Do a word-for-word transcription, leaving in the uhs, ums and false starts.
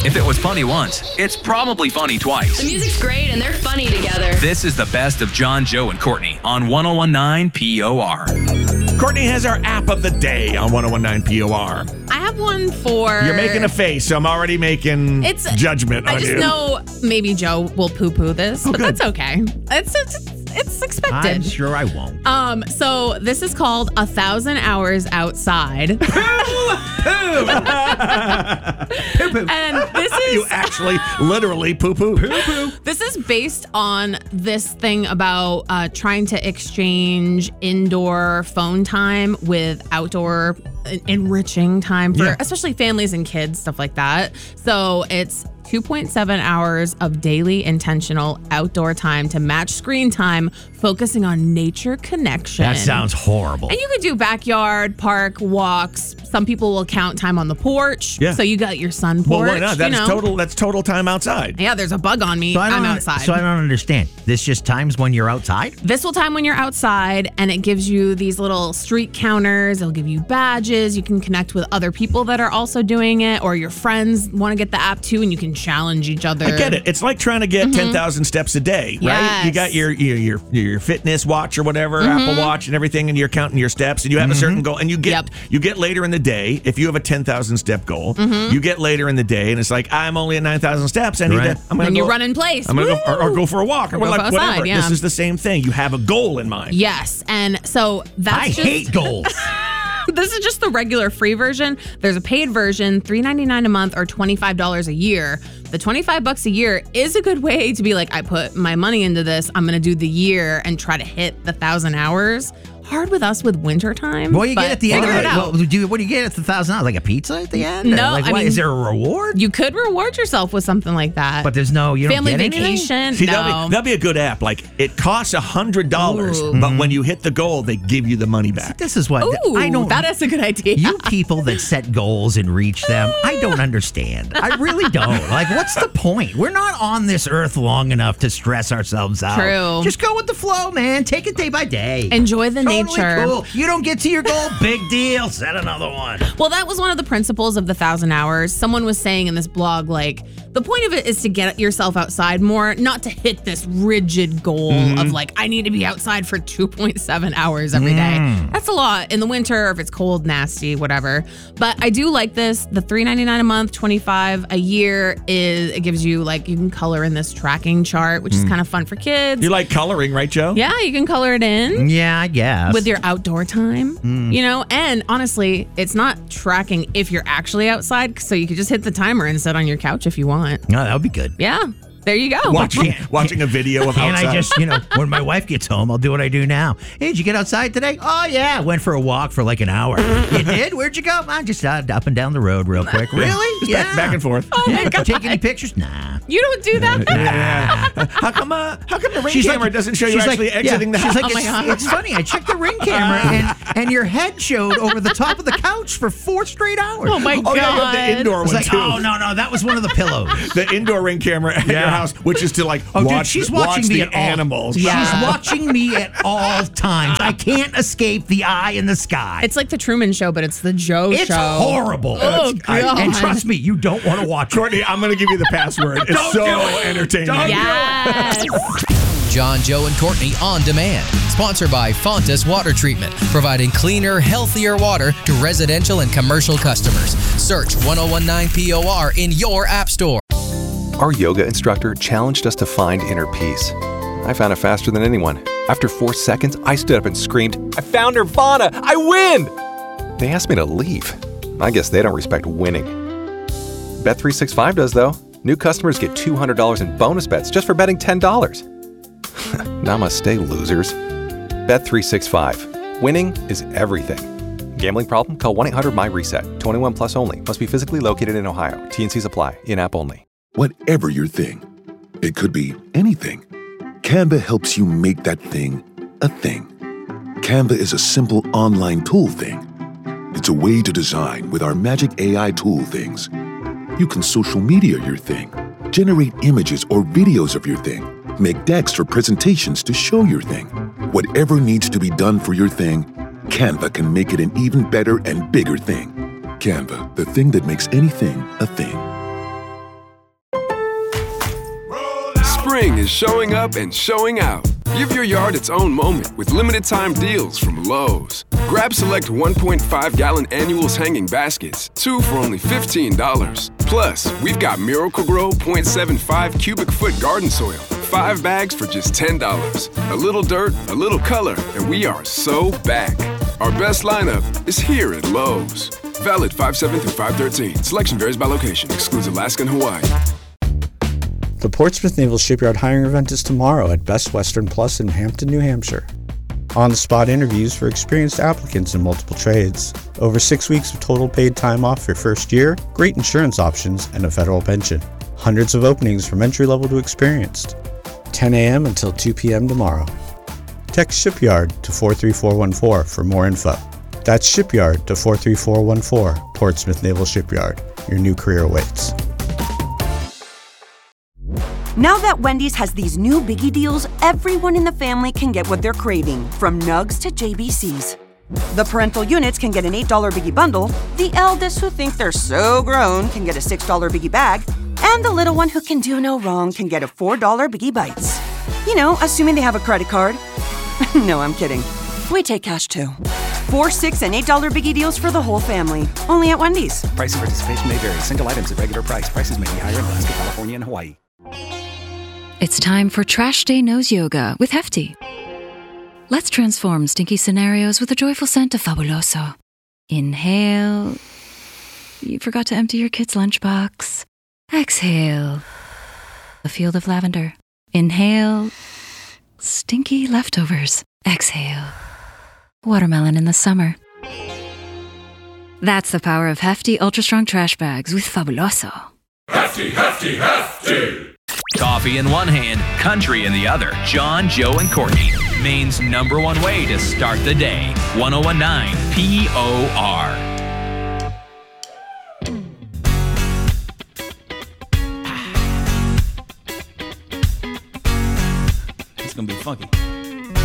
If it was funny once, it's probably funny twice. The music's great and they're funny together. This is the best of John, Joe, and Courtney on one oh one nine P O R. Courtney has our app of the day on one oh one nine P O R. I have one for... You're making a face, so I'm already making It's judgment I on just you. know maybe Joe will poo-poo this, but good. that's okay. It's, it's it's expected. I'm sure I won't. Um, so this is called A Thousand Hours Outside. And this is You actually literally poo-poo. Poo-poo. this is based on this thing about uh, trying to exchange indoor phone time with outdoor en- enriching time for Yeah. especially families and kids, stuff like that. So it's two point seven hours of daily intentional outdoor time to match screen time, focusing on nature connection. That sounds horrible. And you could do backyard, park, walks. Some people will count time on the porch. Yeah. So you got your sun porch. Well, why not? That's you know? total. That's total time outside. Yeah, there's a bug on me. So I don't I'm un- outside. So I don't understand. This just times when you're outside? This will time when you're outside, and it gives you these little street counters. It'll give you badges. You can connect with other people that are also doing it, or your friends want to get the app too, and you can challenge each other. I get it. It's like trying to get ten thousand steps a day, right? Yes. You got your your your, your fitness watch or whatever, Apple Watch and everything, and you're counting your steps, and you have a certain goal, and you get Yep. you get later in the day. If you have a ten thousand step goal, you get later in the day, and it's like I'm only at nine thousand steps. I need Right. to. I'm gonna And you go, run in place. I'm gonna go, or, or Woo! go for a walk, or, Or go like for outside, whatever. yeah. This is the same thing. You have a goal in mind. Yes, and so that's I just, hate goals. This is just the regular free version. There's a paid version, three ninety-nine a month or twenty-five dollars a year. The twenty-five bucks a year is a good way to be like, I put my money into this. I'm going to do the year and try to hit the thousand hours. Hard with us with winter time. What do you but get at the end of figure it? it out. Well, do you, what do you get at the thousand dollars? Like a pizza at the end? Or No, like, I what, mean- is there a reward? You could reward yourself with something like that. But there's no, you don't Family get anything? vacation. See, no. that'd, be, that'd be a good app. Like, it costs one hundred dollars, Ooh. but when you hit the goal, they give you the money back. This is what Ooh, I don't. that is a good idea. You people that set goals and reach them, I don't understand. I really don't. Like, what's the point? We're not on this earth long enough to stress ourselves out. True. Just go with the flow, man. Take it day by day. Enjoy the Totally nature. Cool. You don't get to your goal, big deal. Set another one. Well, that was one of the principles of the thousand hours. Someone was saying in this blog, like, the point of it is to get yourself outside more, not to hit this rigid goal of like, I need to be outside for two point seven hours every day. That's a lot in the winter, or if it's cold, nasty, whatever. But I do like this. The three ninety-nine a month, twenty-five a year is, it gives you like, you can color in this tracking chart, which is kind of fun for kids. You like coloring, right, Joe? Yeah, you can color it in. Yeah, I guess. With your outdoor time, you know, and honestly, it's not tracking if you're actually outside, so you could just hit the timer and sit on your couch if you want. No, that would be good. Yeah, there you go. Watching, watching a video of And outside. I just, you know, when my wife gets home, I'll do what I do now. Hey, did you get outside today? Oh, yeah. Went for a walk for like an hour. You did? Where'd you go? I just uh, up and down the road real quick. Really? Just Yeah. back, back and forth. Oh Yeah, my did you God. take any pictures? Nah. You don't do that? Yeah. how come? Uh, how come the ring She's camera like- doesn't show you she's actually like- exiting yeah, the she's house? like, Oh my it's, God. it's funny. I checked the ring camera, and, and your head showed over the top of the couch for four straight hours. Oh my Oh, God. yeah, you have the indoor I was one like, too. oh, no, no, that was one of the pillows. The indoor ring camera at your house, which is to like Oh, watch, dude, she's the, watching watch me the at all. animals. Yeah. She's watching me at all times. I can't escape the eye in the sky. It's like the Truman Show, but it's the Joe It's Show. horrible. Oh, I- God. and trust me, you don't want to watch it. Courtney, I'm going to give you the password. It's Don't so do it. entertaining. Don't do Yes. John, Joe, and Courtney on demand. Sponsored by Fontas Water Treatment, providing cleaner, healthier water to residential and commercial customers. Search ten nineteen P O R in your app store. Our yoga instructor challenged us to find inner peace. I found it faster than anyone. After four seconds, I stood up and screamed, I found Nirvana! I win! They asked me to leave. I guess they don't respect winning. Bet three sixty-five does, though. New customers get two hundred dollars in bonus bets just for betting ten dollars. Namaste, losers. Bet three sixty-five. Winning is everything. Gambling problem? Call one eight hundred my reset. twenty-one plus only. Must be physically located in Ohio. T and Cs apply. In-app only. Whatever your thing, it could be anything. Canva helps you make that thing a thing. Canva is a simple online tool thing. It's a way to design with our magic A I tool things. You can social media your thing, generate images or videos of your thing, make decks or presentations to show your thing. Whatever needs to be done for your thing, Canva can make it an even better and bigger thing. Canva, the thing that makes anything a thing. Spring is showing up and showing out. Give your yard its own moment with limited time deals from Lowe's. Grab select one point five gallon annuals hanging baskets, two for only fifteen dollars. Plus, we've got Miracle-Gro zero point seven five cubic foot garden soil, five bags for just ten dollars. A little dirt, a little color, and we are so back. Our best lineup is here at Lowe's. Valid five seven through five thirteen. Selection varies by location. Excludes Alaska and Hawaii. The Portsmouth Naval Shipyard hiring event is tomorrow at Best Western Plus in Hampton, New Hampshire. On-the-spot interviews for experienced applicants in multiple trades. Over six weeks of total paid time off your first year, great insurance options, and a federal pension. Hundreds of openings from entry-level to experienced. ten a.m. until two p.m. tomorrow. Text Shipyard to four three four one four for more info. That's Shipyard to four three four one four, Portsmouth Naval Shipyard. Your new career awaits. Now that Wendy's has these new biggie deals, everyone in the family can get what they're craving, from nugs to J B Cs. The parental units can get an eight dollar biggie bundle, the eldest who think they're so grown can get a six dollar biggie bag, and the little one who can do no wrong can get a four dollar biggie bites. You know, assuming they have a credit card. No, I'm kidding. We take cash too. Four, six, and eight dollar biggie deals for the whole family. Only at Wendy's. Price and participation may vary. Single items at regular price. Prices may be higher in Alaska, California, and Hawaii. It's time for Trash Day Nose Yoga with Hefty. Let's transform stinky scenarios with a joyful scent of Fabuloso. Inhale. You forgot to empty your kid's lunchbox. Exhale. A field of lavender. Inhale. Stinky leftovers. Exhale. Watermelon in the summer. That's the power of Hefty Ultra Strong Trash Bags with Fabuloso. Hefty, hefty, hefty. Coffee in one hand, country in the other. John, Joe, and Courtney. Maine's number one way to start the day. ten nineteen P O R. It's going to be funky.